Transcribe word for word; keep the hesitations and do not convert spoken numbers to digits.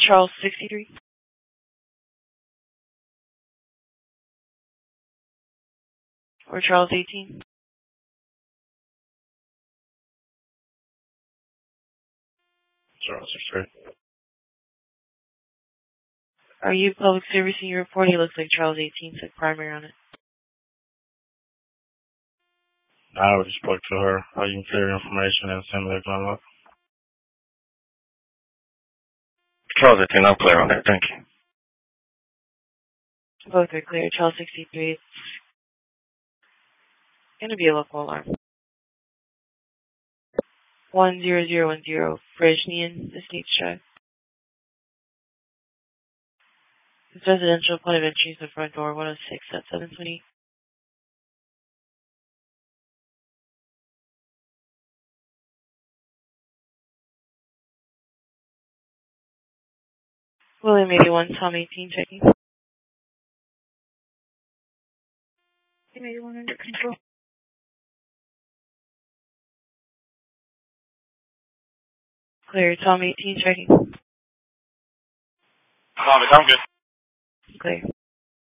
Charles sixty-three. Or Charles eighteen. Charles sixty-three. Are you public servicing your report? It looks like Charles eighteen said primary on it. I already spoke to her. Uh, you can clear the information and send me the gun up. Charles eighteen, I'm clear on that. Thank you. Both are clear. Charles sixty-three. It's going to be a local alarm. one zero zero one zero, Brezhnian Estates Drive. It's residential. Point of entry is the front door, one oh six at seven twenty. William eighty-one, Tom eighteen, checking. William eighty-one under control. Clear, Tom eighteen, checking. Tom, I'm good. Clear.